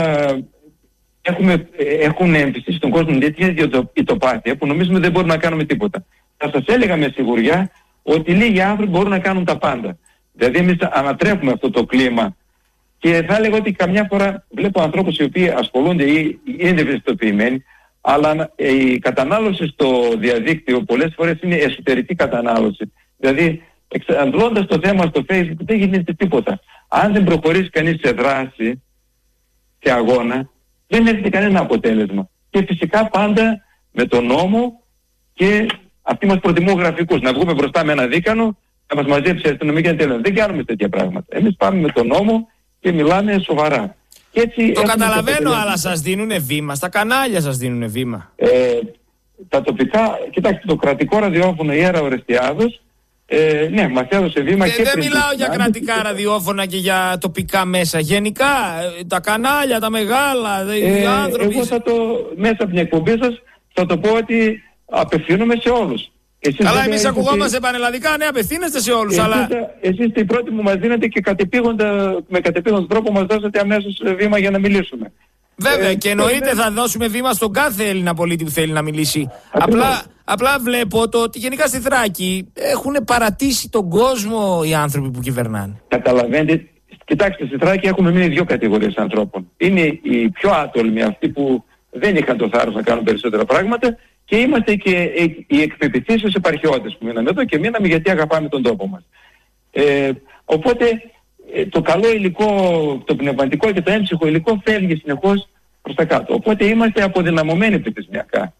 Speaker 2: έχουμε, έχουν εμπιστήσει στον κόσμο τέτοια ητοπάθεια που νομίζουμε δεν μπορούμε να κάνουμε τίποτα. Θα σας έλεγα με σιγουριά ότι λίγοι άνθρωποι μπορούν να κάνουν τα πάντα. Δηλαδή εμείς ανατρέπουμε αυτό το κλίμα και θα έλεγα ότι καμιά φορά βλέπω ανθρώπους οι οποίοι ασχολούνται ή είναι ευαισθητοποιημένοι, αλλά η κατανάλωση στο διαδίκτυο πολλές φορές είναι εσωτερική κατανάλωση. Δηλαδή εξαντλώντας το θέμα στο Facebook δεν γίνεται τίποτα. Αν δεν προχωρήσει κανείς σε δράση, σε αγώνα, δεν έρχεται κανένα αποτέλεσμα. Και φυσικά πάντα με τον νόμο και αυτοί μας προτιμούν γραφικούς. Να βγούμε μπροστά με ένα δίκανο, να μας μαζέψει η αστυνομία και να τελειώνει. Δεν κάνουμε τέτοια πράγματα. Εμείς πάμε με τον νόμο και μιλάμε σοβαρά. Και έτσι
Speaker 1: το καταλαβαίνω, αλλά σας δίνουνε βήμα. Στα κανάλια σας δίνουνε βήμα.
Speaker 2: Ε, τα τοπικά, κοιτάξτε, το κρατικό ραδιόφωνο Ιέρα Ορεστιάδος, ε, ναι, μας έδωσε βήμα
Speaker 1: και,
Speaker 2: και
Speaker 1: δεν
Speaker 2: πριν
Speaker 1: μιλάω για κρατικά ραδιόφωνα και για τοπικά μέσα. Γενικά, τα κανάλια, τα μεγάλα, οι
Speaker 2: ε,
Speaker 1: άνθρωποι...
Speaker 2: Εγώ θα το, μέσα από την εκπομπή σας, θα το πω ότι απευθύνομαι σε όλους. Εσείς
Speaker 1: καλά, εμείς ακουγόμαστε είστε... πανελλαδικά, ναι, απευθύνεστε σε όλους,
Speaker 2: εσείς,
Speaker 1: αλλά...
Speaker 2: Εσείς είστε οι πρώτοι που μας δίνετε και με κατεπήγοντα τρόπο μας δώσατε αμέσως βήμα για να μιλήσουμε.
Speaker 1: Βέβαια,
Speaker 2: ε,
Speaker 1: και εννοείται ε, θα δώσουμε βήμα στον κάθε Έλληνα πολίτη που θέλει να μιλήσει. Απλά, απλά βλέπω το ότι γενικά στη Θράκη έχουν παρατήσει τον κόσμο οι άνθρωποι που κυβερνάνε.
Speaker 2: Καταλαβαίνετε, κοιτάξτε, στη Θράκη έχουμε μείνει δύο κατηγορίες ανθρώπων. Είναι οι πιο άτολμοι, αυτοί που δεν είχαν το θάρρος να κάνουν περισσότερα πράγματα, και είμαστε και οι εκπεποιθήσεις επαρχιώτες που μείναμε εδώ και μείναμε γιατί αγαπάμε τον τόπο μας. Ε, οπότε το καλό υλικό, το πνευματικό και το έμψυχο υλικό φεύγει συνεχώς προς τα κάτω. Οπότε είμαστε αποδυναμωμένοι πληθυσμιακά.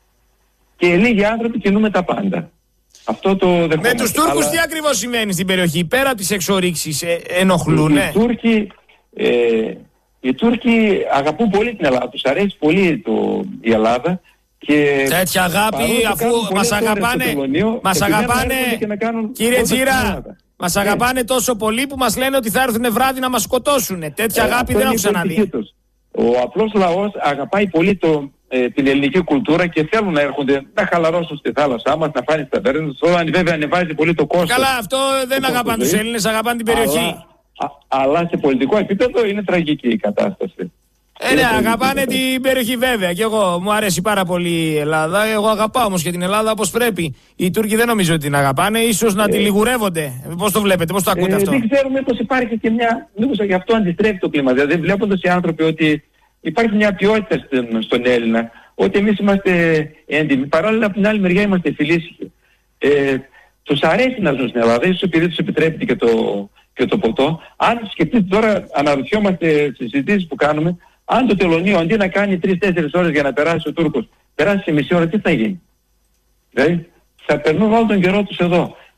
Speaker 2: Και λίγοι άνθρωποι κινούμε τα πάντα. Αυτό το δεχόμαστε.
Speaker 1: Με τους Τούρκους αλλά... τι ακριβώς σημαίνει στην περιοχή, πέρα από τις εξορίξεις, ε, ενοχλούνε?
Speaker 2: Οι, οι, Τούρκοι, ε, οι Τούρκοι αγαπούν πολύ την Ελλάδα, τους αρέσει πολύ το, η Ελλάδα. Και
Speaker 1: τέτοια αγάπη, αφού μας αγαπάνε, μας αγαπάνε, κύριε Τζίρα, μας αγαπάνε τόσο πολύ που μας λένε ότι θα έρθουν βράδυ να μας σκοτώσουν. Τέτοια ε, αγάπη δεν έχω ξαναδεί.
Speaker 2: Ο απλός λαός αγαπάει πολύ το, ε, την ελληνική κουλτούρα και θέλουν να έρχονται να χαλαρώσουν στη θάλασσά μας, να φάνε στα ταβέρνες. Όλα βέβαια ανεβάζει πολύ το κόστος.
Speaker 1: Καλά, αυτό δεν αγαπάνε τους Έλληνες, αγαπάνε την περιοχή.
Speaker 2: Αλλά, α, αλλά σε πολιτικό επίπεδο είναι τραγική η κατάσταση.
Speaker 1: Ε, ναι, αγαπάνε την περιοχή βέβαια. Και εγώ μου αρέσει πάρα πολύ η Ελλάδα. Εγώ αγαπάω όμως και την Ελλάδα όπως πρέπει. Οι Τούρκοι δεν νομίζω ότι την αγαπάνε, ίσως να ε, τη λιγουρεύονται. Πώς το βλέπετε, πώς το ακούτε ε, αυτό?
Speaker 2: Δεν ξέρουμε πως υπάρχει και μια. Μήπως γι' αυτό αντιστρέφει το κλίμα. Δηλαδή, βλέποντας οι άνθρωποι ότι υπάρχει μια ποιότητα στον Έλληνα, ότι εμείς είμαστε έντιμοι. Παράλληλα, από την άλλη μεριά είμαστε φιλήσυχοι. Ε, τους αρέσει να ζουν στην Ελλάδα, ίσως επειδή τους επιτρέπεται και το, και το ποτό. Αν σκεφτείτε τώρα, αναρωτιόμαστε στις συζητήσεις που κάνουμε. Αν το τελωνείο αντί να κάνει τρεις τέσσερις ώρες για να περάσει ο Τούρκος, περάσει σε μισή ώρα, τι θα γίνει? Δηλαδή, θα περνούν όλο τον καιρό τους εδώ.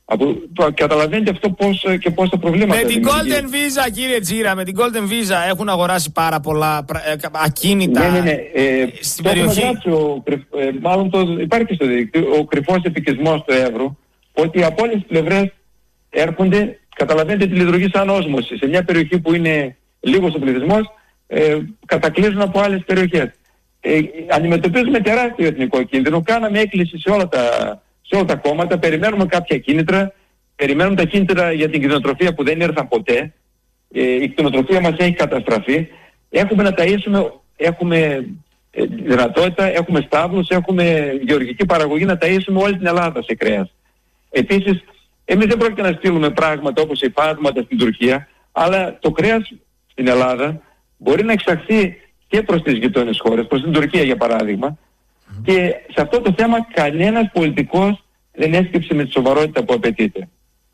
Speaker 2: Από, το, καταλαβαίνετε αυτό πώς και πώς τα προβλήματα.
Speaker 1: Με την Golden Visa, κύριε Τζίρα, με την Golden Visa έχουν αγοράσει πάρα πολλά ακίνητα
Speaker 2: ναι, ναι, ναι. Ε,
Speaker 1: στην
Speaker 2: το
Speaker 1: περιοχή.
Speaker 2: Γράψει, ο, ε, μάλλον το, υπάρχει στο δίκτυο ο κρυφός επικισμός του εύρου, ότι από όλες τις πλευρές έρχονται, καταλαβαίνετε τη λειτουργεί σαν όσμωση. Σε μια περιοχή που είναι λίγος ο πληθυσμός, ε, κατακλείζουν από άλλες περιοχές. Ε, αντιμετωπίζουμε τεράστιο εθνικό κίνδυνο, κάναμε έκκληση σε όλα τα, σε όλα τα κόμματα, περιμένουμε κάποια κίνητρα, περιμένουμε τα κίνητρα για την κτηνοτροφία που δεν ήρθαν ποτέ, ε, η κτηνοτροφία μας έχει καταστραφεί, έχουμε να ταΐσουμε, έχουμε ε, δυνατότητα, έχουμε στάβλους, έχουμε γεωργική παραγωγή να ταΐσουμε όλη την Ελλάδα σε κρέας. Επίσης, εμείς δεν πρόκειται να στείλουμε πράγματα όπως υφάσματα στην Τουρκία, αλλά το κρέας στην Ελλάδα μπορεί να εξαχθεί και προς τις γειτόνες χώρες, προς την Τουρκία για παράδειγμα, mm. και σε αυτό το θέμα κανένας πολιτικός δεν έσκυψε με τη σοβαρότητα που απαιτείται.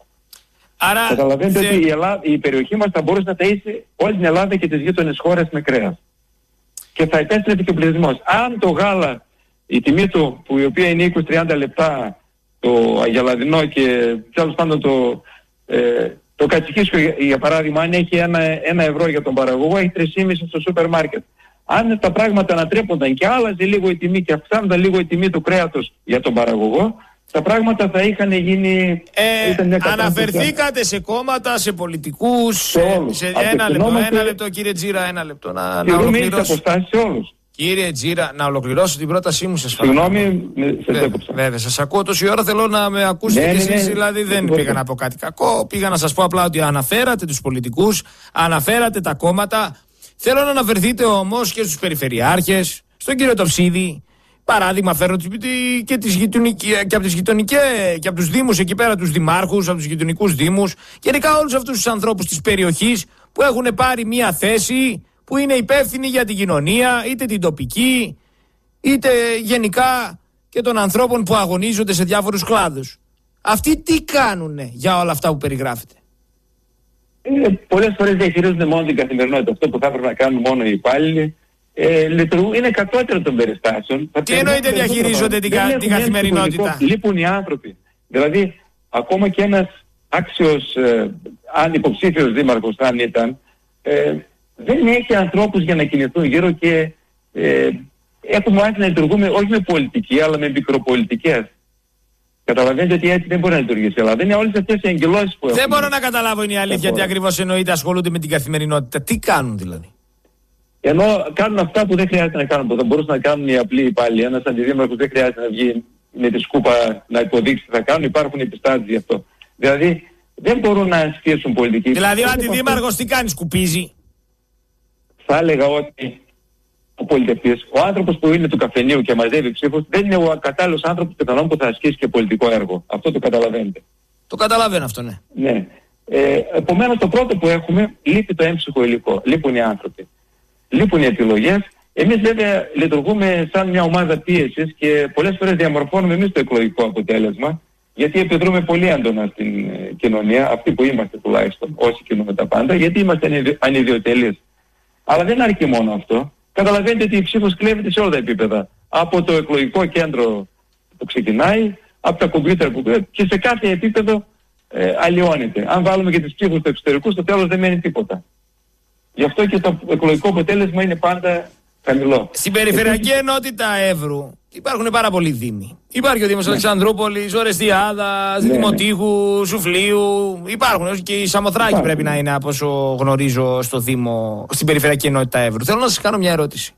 Speaker 1: Άρα,
Speaker 2: καταλαβαίνετε
Speaker 1: δε...
Speaker 2: ότι η, Ελλάδα, η περιοχή μας θα μπορούσε να ταΐσει όλη την Ελλάδα και τις γείτονες χώρες με κρέας. Και θα επέστρεφε και ο πληθυσμός. Αν το γάλα, η τιμή του, που η οποία είναι είκοσι με τριάντα λεπτά, το αγελαδινό και τέλος πάντων το, ε, το κατσικίσκο για παράδειγμα, αν έχει ένα, ένα ευρώ για τον παραγωγό, έχει τρία κόμμα πέντε στο σούπερ μάρκετ. Αν τα πράγματα ανατρέπονταν και άλλαζε λίγο η τιμή και αυξάνονταν λίγο η τιμή του κρέατος για τον παραγωγό, τα πράγματα θα είχαν γίνει...
Speaker 1: Ε, αναφερθήκατε σε κόμματα, σε πολιτικούς, σε, σε ένα λεπτό, ένα λεπτό κύριε Τζίρα, ένα λεπτό να, να ολοκληρώσω.
Speaker 2: Σε όλους.
Speaker 1: Κύριε Τζίρα, να ολοκληρώσω την πρότασή μου, σας
Speaker 2: παρακαλώ. Συγγνώμη, σας έκοψα.
Speaker 1: Βέβαια, σας ακούω τόση ώρα, θέλω να με ακούσετε
Speaker 2: ναι,
Speaker 1: κι εσείς,
Speaker 2: ναι,
Speaker 1: δηλαδή δεν ναι, πήγα να πω κάτι κακό, πήγα να σας πω απλά ότι αναφέρατε τους πολιτικούς, αναφέρατε τα κόμματα, θέλω να αναφερθείτε όμως και στους περιφερειάρχες, στον κύριο Τοψίδη, παράδειγμα φέρνω και, τις και από τις γειτονικές και από τους δήμους εκεί πέρα, τους δημάρχους, από τους γειτονικούς δήμους, γενικά όλους αυτούς τους ανθρώπους της περιοχής που έχουν πάρει μια θέση, που είναι υπεύθυνοι για την κοινωνία, είτε την τοπική, είτε γενικά και των ανθρώπων που αγωνίζονται σε διάφορους κλάδους. Αυτοί τι κάνουνε για όλα αυτά που περιγράφετε?
Speaker 2: Ε, πολλές φορές διαχειρίζονται μόνο την καθημερινότητα. Αυτό που θα έπρεπε να κάνουν μόνο οι υπάλληλοι. Ε, λειτουργούν, είναι κατώτερο των περιστάσεων.
Speaker 1: Τι εννοείται διαχειρίζονται την, κα, την καθημερινότητα?
Speaker 2: Λείπουν οι άνθρωποι. Δηλαδή, ακόμα και ένας άξιος, ε, αν υποψήφιος δήμαρχος αν ήταν, ε, δεν έχει ανθρώπους για να κινηθούν γύρω και ε, έχουμε άρχισει να λειτουργούμε όχι με πολιτική αλλά με μικροπολιτικές. Καταλαβαίνετε ότι έτσι δεν μπορεί να λειτουργήσει. Αλλά δεν είναι όλες αυτές οι εγκυλώσεις που έχουμε.
Speaker 1: Δεν μπορώ να καταλάβω είναι η αλήθεια τι ακριβώς εννοείται ασχολούνται με την καθημερινότητα. Τι κάνουν δηλαδή?
Speaker 2: Ενώ κάνουν αυτά που δεν χρειάζεται να κάνουν, που θα μπορούσαν να κάνουν οι απλοί υπάλληλοι. Ένας αντιδήμαρχος δεν χρειάζεται να βγει με τη σκούπα να υποδείξει τι θα κάνουν, υπάρχουν επιστάσεις γι' αυτό. Δηλαδή δεν μπορούν να ασκήσουν πολιτική.
Speaker 1: Δηλαδή ο αντιδήμαρχος τι κάνει, σκουπίζει?
Speaker 2: Θα έλεγα ότι ο πολιτευτής, ο άνθρωπος που είναι του καφενείου και μαζεύει ψήφους, δεν είναι ο κατάλληλος άνθρωπος πιθανόν που θα ασκήσει και πολιτικό έργο. Αυτό το καταλαβαίνετε.
Speaker 1: Το καταλαβαίνω αυτό, ναι.
Speaker 2: Ναι. Ε, επομένως το πρώτο που έχουμε, λείπει το έμψυχο υλικό. Λείπουν οι άνθρωποι. Λείπουν οι επιλογές. Εμείς βέβαια λειτουργούμε σαν μια ομάδα πίεσης και πολλές φορές διαμορφώνουμε εμείς το εκλογικό αποτέλεσμα, γιατί επιδρούμε πολύ έντονα στην ε, κοινωνία, αυτοί που είμαστε τουλάχιστον, όσοι κινούμε τα πάντα, γιατί είμαστε ανιδιοτελείς. Αλλά δεν αρκεί μόνο αυτό. Καταλαβαίνετε ότι η ψήφος κλέβεται σε όλα τα επίπεδα. Από το εκλογικό κέντρο που ξεκινάει, από τα κομπιούτερ που κλέβει και σε κάθε επίπεδο ε, αλλοιώνεται. Αν βάλουμε και τις ψήφους του εξωτερικού, στο τέλος δεν μένει τίποτα. Γι' αυτό και το εκλογικό αποτέλεσμα είναι πάντα χαμηλό.
Speaker 1: Στην περιφερειακή Επίσης... ενότητα Εύρου υπάρχουν πάρα πολλοί δήμοι. Υπάρχει ο Δήμος ναι. Αλεξανδρούπολης, Ορεστιάδας, ναι, Δημοτήχου, ναι. Σουφλίου. Υπάρχουν και η Σαμοθράκη υπάρχουν. Πρέπει να είναι από όσο γνωρίζω στο Δήμο, στην περιφερειακή ενότητα Εύρου. Θέλω να σας κάνω μια ερώτηση.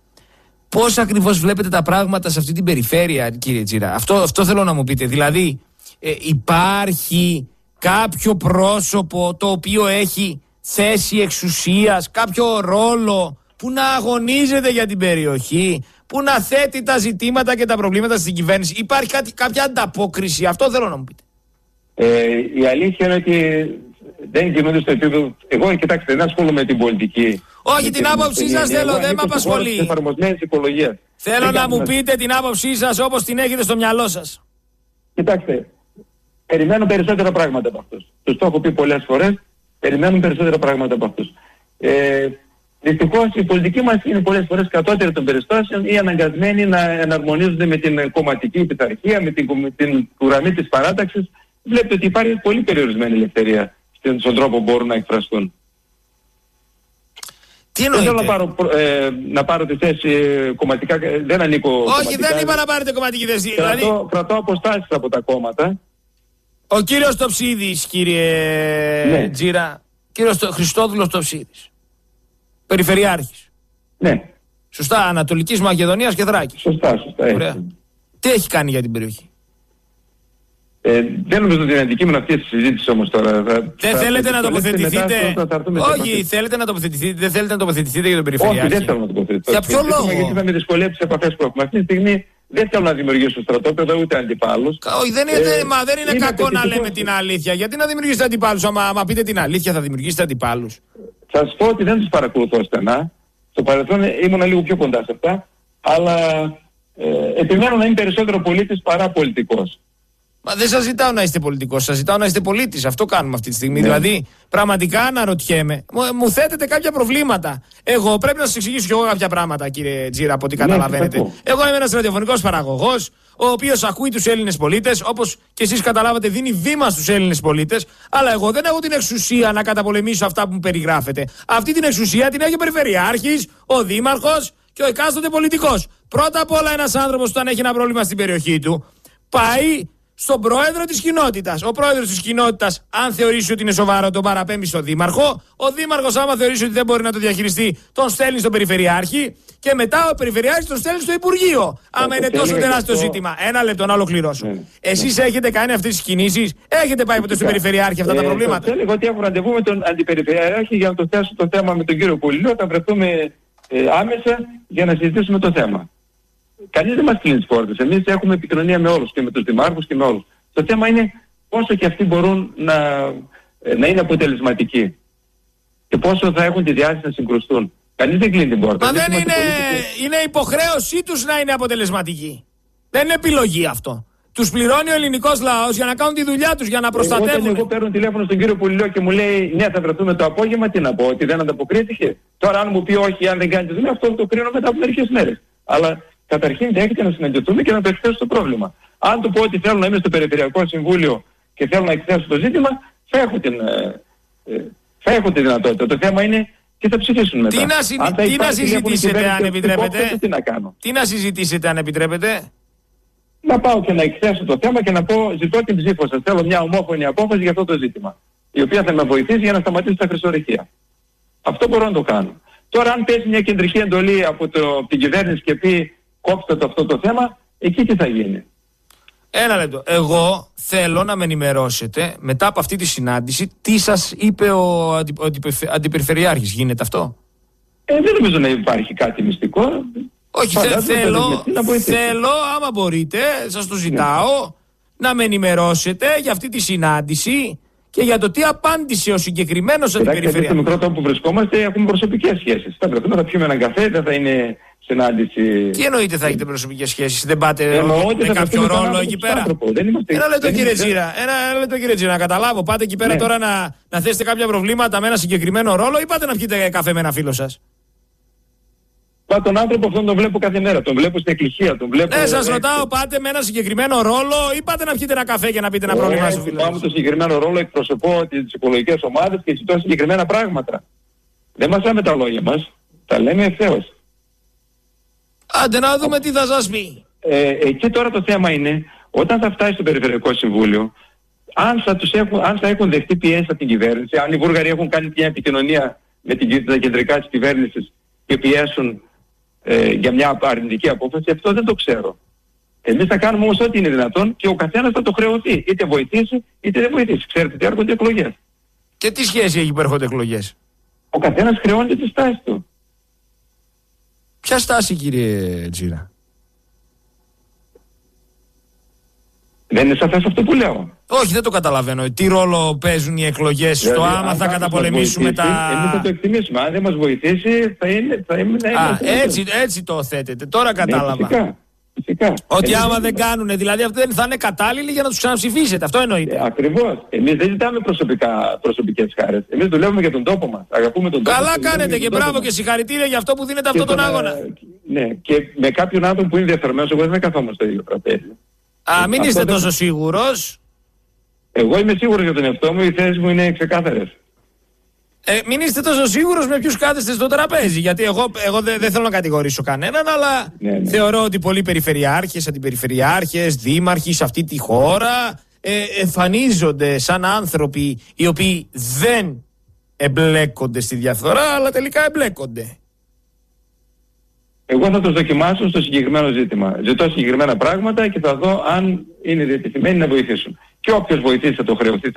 Speaker 1: Πώς ακριβώς βλέπετε τα πράγματα σε αυτή την περιφέρεια, κύριε Τζίρα? Αυτό, αυτό θέλω να μου πείτε. Δηλαδή, ε, υπάρχει κάποιο πρόσωπο το οποίο έχει θέση εξουσίας, κάποιο ρόλο που να αγωνίζεται για την περιοχή, που να θέτει τα ζητήματα και τα προβλήματα στην κυβέρνηση? Υπάρχει κάτι, κάποια ανταπόκριση? Αυτό θέλω να μου πείτε.
Speaker 2: Ε, η αλήθεια είναι ότι δεν κινούνται στο επίπεδο. Εγώ, κοιτάξτε, δεν ασχολούμαι με την πολιτική.
Speaker 1: Όχι, την, την άποψή σας θέλω, δεν με απασχολεί. Θέλω να μου πείτε την άποψή σας όπως την έχετε στο μυαλό σας.
Speaker 2: Κοιτάξτε, περιμένω περισσότερα πράγματα από αυτούς. Τους το έχω πει πολλές φορές, περιμένουν περισσότερα πράγματα από αυτούς. Ε, Δυστυχώς η πολιτική μας είναι πολλές φορές κατώτερη των περιστάσεων ή αναγκασμένοι να εναρμονίζονται με την κομματική πειθαρχία, με την, την γραμμή της παράταξης βλέπετε ότι υπάρχει πολύ περιορισμένη ελευθερία στον τρόπο που μπορούν να εκφραστούν.
Speaker 1: Τι
Speaker 2: δεν θέλω να πάρω, ε, να πάρω τη θέση κομματικά, δεν ανήκω
Speaker 1: Όχι,
Speaker 2: κομματικά.
Speaker 1: δεν είπα να πάρετε κομματική θέση.
Speaker 2: Κρατώ,
Speaker 1: Δηλαδή...
Speaker 2: κρατώ αποστάσεις από τα κόμματα.
Speaker 1: Ο κύριος Τοψίδης, κύριε
Speaker 2: ναι.
Speaker 1: Τζίρα, κύριος Χριστόδουλος Τοψίδης, περιφερειάρχης.
Speaker 2: Ναι.
Speaker 1: Σωστά, Ανατολικής Μακεδονίας και Θράκης.
Speaker 2: Σωστά, σωστά.
Speaker 1: Ωραία. Τι έχει κάνει για την περιοχή?
Speaker 2: Ε, δεν νομίζω ότι είναι αντικείμενο αυτή τη συζήτηση όμως τώρα.
Speaker 1: Δεν θα θέλετε να τοποθετηθείτε.
Speaker 2: Μετά,
Speaker 1: Όχι, θέλετε να τοποθετηθείτε. Δεν θέλετε να τοποθετηθείτε για τον περιφερειάρχη.
Speaker 2: Όχι, δεν θέλω να τοποθετηθώ.
Speaker 1: Για ποιο λόγο?
Speaker 2: Γιατί θα με δυσκολεύσει τις επαφές που έχουμε. Αυτή τη στιγμή δεν θέλω να δημιουργήσω στρατόπεδο ούτε αντιπάλους.
Speaker 1: Όχι, δεν είναι, ε, μα δεν είναι, είναι κακό να λέμε
Speaker 2: είναι.
Speaker 1: την αλήθεια. Γιατί να δημιουργήσετε αντιπάλους? Άμα, άμα πείτε την αλήθεια, θα δημιουργήσετε αντιπάλους.
Speaker 2: Θα σας πω ότι δεν τους παρακολουθώ στενά. Στο παρελθόν ήμουν λίγο πιο κοντά σε αυτά. Αλλά ε, επιμένω να είμαι περισσότερο πολίτης παρά πολιτικός.
Speaker 1: Μα δεν σας ζητάω να είστε πολιτικός, σας ζητάω να είστε πολίτης. Αυτό κάνουμε αυτή τη στιγμή.
Speaker 2: Ναι.
Speaker 1: Δηλαδή, πραγματικά αναρωτιέμαι, μου, μου θέτετε κάποια προβλήματα. Εγώ πρέπει να σας εξηγήσω κι εγώ κάποια πράγματα, κύριε Τζίρα, από ό,τι
Speaker 2: ναι,
Speaker 1: καταλαβαίνετε. Εγώ είμαι ένας ραδιοφωνικός παραγωγός, ο οποίος ακούει τους Έλληνες πολίτες, όπως και εσείς καταλάβατε, δίνει βήμα στους Έλληνες πολίτες. Αλλά εγώ δεν έχω την εξουσία να καταπολεμήσω αυτά που μου περιγράφετε. Αυτή την εξουσία την έχει ο Περιφερειάρχης, ο Δήμαρχος και ο εκάστοτε πολιτικός. Πρώτα απ' όλα, ένας άνθρωπος, όταν έχει ένα πρόβλημα στην περιοχή του, πάει στον πρόεδρο της κοινότητας. Ο πρόεδρος της κοινότητας, αν θεωρήσει ότι είναι σοβαρό, τον παραπέμπει στον δήμαρχο. Ο δήμαρχος, άμα θεωρήσει ότι δεν μπορεί να το διαχειριστεί, τον στέλνει στον περιφερειάρχη. Και μετά ο περιφερειάρχης τον στέλνει στο Υπουργείο. Άμα είναι τόσο τεράστιο αυτό... ζήτημα. Ένα λεπτό να ολοκληρώσω. Ναι. Εσείς ναι. έχετε κάνει αυτές τις κινήσεις, έχετε πάει ποτέ στον περιφερειάρχη αυτά ε, τα προβλήματα?
Speaker 2: Θέλω ότι έχω ραντεβού με τον αντιπεριφερειάρχη για να το θέσω το θέμα με τον κύριο Πολυλό. Θα βρεθούμε ε, άμεσα για να συζητήσουμε το θέμα. Κανείς δεν μας κλείνει τις πόρτες. Εμείς έχουμε επικοινωνία με όλους και με τους δημάρχους και με όλους. Το θέμα είναι πόσο και αυτοί μπορούν να, να είναι αποτελεσματικοί και πόσο θα έχουν τη διάθεση να συγκρουστούν. Κανείς δεν κλείνει την πόρτα.
Speaker 1: Μα δεν, δεν είναι, είναι υποχρέωσή τους να είναι αποτελεσματικοί. Δεν είναι επιλογή αυτό. Τους πληρώνει ο ελληνικός λαός για να κάνουν τη δουλειά τους, για να προστατεύουν.
Speaker 2: Όταν εγώ παίρνω τηλέφωνο στον κύριο Πολυλό και μου λέει ναι, θα βρεθούμε το απόγευμα, τι να πω, ότι δεν ανταποκρίθηκε? Τώρα αν μου πει όχι, αν δεν κάνει τη δουλειά, αυτό το κρίνω μετά από μερικές μέρες. Αλλά καταρχήν δέχεται να συναντηθούμε και να το εκθέσω το πρόβλημα. Αν του πω ότι θέλω να είμαι στο Περιφερειακό Συμβούλιο και θέλω να εκθέσω το ζήτημα, θα έχω, την, ε, ε, θα έχω τη δυνατότητα. Το θέμα είναι τι θα ψηφίσουν μετά.
Speaker 1: Τι να, συ... τι να συζητήσετε αν επιτρέπετε.
Speaker 2: Τι να κάνω.
Speaker 1: Τι να συζητήσετε αν επιτρέπετε.
Speaker 2: Να πάω και να εκθέσω το θέμα και να πω ζητώ την ψήφο σας. Θέλω μια ομόφωνη απόφαση για αυτό το ζήτημα. Η οποία θα με βοηθήσει για να σταματήσει τα χρυσορυχεία. Αυτό μπορώ να το κάνω. Τώρα αν πέσει μια κεντρική εντολή από το, την κυβέρνηση και πει κόψτε το αυτό το θέμα, εκεί τι θα γίνει?
Speaker 1: Ένα λεπτό. Εγώ θέλω να με ενημερώσετε μετά από αυτή τη συνάντηση τι σας είπε ο, αντι, ο αντιπεριφερειάρχης. Γίνεται αυτό?
Speaker 2: Ε, δεν νομίζω να υπάρχει κάτι μυστικό.
Speaker 1: Όχι, θε, θέλω, θέλω άμα μπορείτε, σας το ζητάω, ναι. να με ενημερώσετε για αυτή τη συνάντηση και για το τι απάντησε ο συγκεκριμένος αντιπεριφερειάρχης.
Speaker 2: Στο μικρό τόπο που βρισκόμαστε έχουμε προσωπικές σχέσεις. Θα βρεθούμε, θα πιούμε έναν καφέ, δεν θα είναι συνάντηση.
Speaker 1: Τι εννοείται θα έχετε προσωπικές σχέσεις? Δεν πάτε Εννοώ, με κάποιο ρόλο εκεί πέρα?
Speaker 2: Είμαστε,
Speaker 1: ένα λεπτό κύριε Τζίρα, ένα λεπτό κύριε Τζίρα, να καταλάβω. Πάτε εκεί πέρα ναι. τώρα να, να θέσετε κάποια προβλήματα με ένα συγκεκριμένο ρόλο ή πάτε να πιείτε καφέ με ένα φίλο σας?
Speaker 2: Πα τον άνθρωπο αυτόν τον βλέπω κάθε μέρα, τον βλέπω στην εκκλησία, τον βλέπω...
Speaker 1: Ναι, σας ρωτάω, πάτε με ένα συγκεκριμένο ρόλο ή πάτε να πιείτε ένα καφέ και να πείτε ένα ε, πρόβλημα στο φίλο?
Speaker 2: Πάμε το συγκεκριμένο ρόλο, εκπροσωπώ τις οικολογικές ομάδες και ζητώ συγκεκριμένα πράγματα. Δεν μας λέμε τα λόγια μας, τα λέμε ευθέως.
Speaker 1: Άντε να δούμε τι θα σας πει.
Speaker 2: Ε, εκεί τώρα το θέμα είναι, όταν θα φτάσει στο Περιφερειακό Συμβούλιο, αν θα, τους έχουν, αν θα έχουν δεχτεί πιέσεις από την κυβέρνηση, αν οι Βούλγαροι έχουν κάνει μια επικοινωνία με την, τα κεντρικά της κυβέρνησης και πιέσουν ε, για μια αρνητική απόφαση, αυτό δεν το ξέρω. Εμείς θα κάνουμε όμως ό,τι είναι δυνατόν και ο καθένας θα το χρεωθεί. Είτε βοηθήσει είτε δεν βοηθήσει. Ξέρετε ότι έρχονται εκλογές.
Speaker 1: Και τι σχέση έχει που έρχονται εκλογές?
Speaker 2: Ο καθένας χρεώνεται τη στάση του.
Speaker 1: Ποια στάση, κύριε Τζίρα?
Speaker 2: Δεν είναι σαφές αυτό που λέω?
Speaker 1: Όχι, δεν το καταλαβαίνω. Τι ρόλο παίζουν οι εκλογές δηλαδή, στο άμα θα καταπολεμήσουμε τα...
Speaker 2: Εμείς θα το εκτιμήσουμε. Αν δεν μας βοηθήσει θα είναι... Θα είναι, θα είναι
Speaker 1: Α, έτσι, έτσι το θέτετε. Τώρα κατάλαβα.
Speaker 2: Ναι, φυσικά. Φυσικά.
Speaker 1: Ότι Εμείς άμα δεν κάνουν, δηλαδή αυτό δεν θα είναι κατάλληλοι για να τους ξαναψηφίσετε. Αυτό εννοείται.
Speaker 2: Ε, ακριβώς. Εμείς δεν ζητάμε προσωπικά, προσωπικές χάρες. Εμείς δουλεύουμε για τον τόπο μας. Αγαπούμε τον τόπο.
Speaker 1: Καλά κάνετε και μπράβο και συγχαρητήρια για αυτό που δίνετε αυτόν τον αγώνα.
Speaker 2: Ναι, και με κάποιον άνθρωπο που είναι ενδιαφερμένος, εγώ δεν θα καθόμουν στο ίδιο τραπέζι.
Speaker 1: Α, μην είστε τόσο σίγουρος.
Speaker 2: Εγώ είμαι σίγουρος για τον εαυτό μου, οι θέσεις μου είναι ξεκάθαρες.
Speaker 1: Ε, μην είστε τόσο σίγουρος με ποιους κάθεστε στο τραπέζι. Γιατί εγώ, εγώ δεν δε θέλω να κατηγορήσω κανέναν, αλλά
Speaker 2: Ναι, ναι.
Speaker 1: θεωρώ ότι πολλοί περιφερειάρχες, αντιπεριφερειάρχες, δήμαρχοι σε αυτή τη χώρα ε, εμφανίζονται σαν άνθρωποι οι οποίοι δεν εμπλέκονται στη διαφθορά, αλλά τελικά εμπλέκονται.
Speaker 2: Εγώ θα τους δοκιμάσω στο συγκεκριμένο ζήτημα. Ζητώ συγκεκριμένα πράγματα και θα δω αν είναι διατεθειμένοι να βοηθήσουν. Και όποιος βοηθήσει θα το χρεωθεί